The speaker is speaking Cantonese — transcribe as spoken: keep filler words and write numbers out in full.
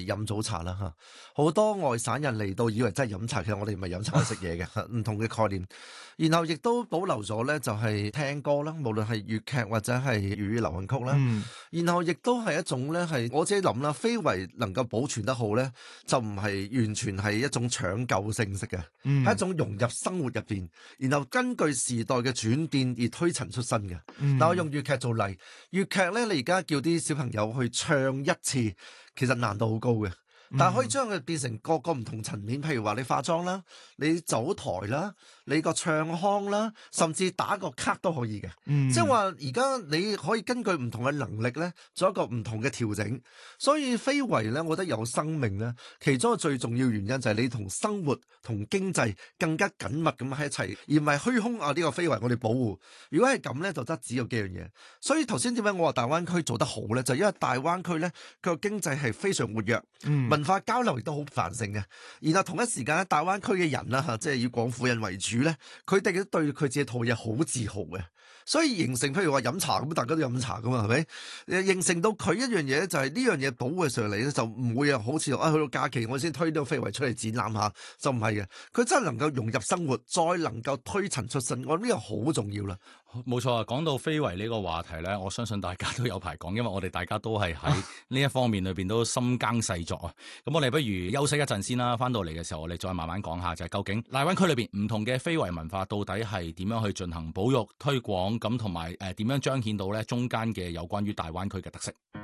係飲早茶啦嚇，好多外省人嚟到以為真係飲茶，其實我哋唔係飲茶係食嘢嘅，唔同嘅概念。然後亦都保留咗咧，就係聽歌啦，無論係粵劇或者係粵語流行曲啦。 嗯、 然後亦都係一種咧，係我自己諗啦，非遺能夠保存得好咧，就唔係完全係一種搶救性式嘅，係、嗯、一種融入生活入邊，然後根據時代嘅轉變而推陳出新嘅。嗱、嗯，我用粵劇做例，粵劇咧，你而家叫啲小朋友去唱一次，其實難度好高嘅。但係可以將佢變成各個唔同層面，譬如話你化妝啦，你走台啦，你個唱腔啦，甚至打個卡都可以嘅。嗯、即係話而家你可以根據唔同嘅能力咧，做一個唔同嘅調整。所以非遺咧，我覺得有生命咧，其中一個最重要原因就係你同生活同經濟更加緊密咁喺一齊，而唔係虛空啊！呢、這個非遺我哋保護。如果係咁咧，就得只有幾樣嘢。所以頭先點解我話大灣區做得好咧？就係、因為大灣區咧，佢個經濟係非常活躍。嗯文化交流亦都好繁盛嘅，然後同一時間喺大灣區嘅人啦嚇，即係以廣府人為主咧，佢哋都對佢自己套嘢好自豪嘅，所以形成譬如話飲茶咁，大家都飲茶噶嘛，係咪？形成到佢一樣嘢就係呢樣嘢保護上嚟咧，就唔會啊好似啊去到假期我先推呢個非遺出嚟展覽下，就唔係嘅，佢真係能夠融入生活，再能夠推陳出新，我諗呢個好重要啦。 冇錯啊，講到非遺呢個話題咧，我相信大家都有排講，因為我哋大家都係喺呢一方面裏邊都深耕細作啊。咁我哋不如休息一陣先啦，翻到嚟嘅時候我哋再慢慢講下，就係究竟大灣區裏邊唔同嘅非遺文化到底係點樣去進行保育推廣，咁同埋誒點樣彰顯到咧中間嘅有關於大灣區嘅特色。